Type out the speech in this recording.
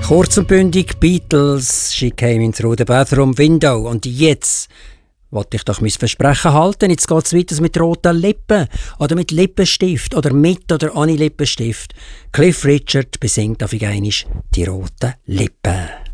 Kurz und bündig, Beatles, She Came in Through the Bathroom Window. Und jetzt wollte ich doch mein Versprechen halten. Jetzt geht es weiter mit roten Lippen oder mit Lippenstift oder mit oder ohne Lippenstift. Cliff Richard besingt auf einmal die roten Lippen.